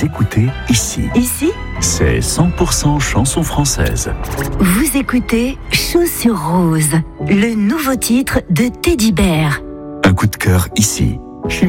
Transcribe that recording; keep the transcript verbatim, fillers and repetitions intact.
Vous écoutez ici. Ici, C'est cent pour cent chansons françaises. vous écoutez Chaussures Roses, le nouveau titre de Teddy Bear. Un coup de cœur ici.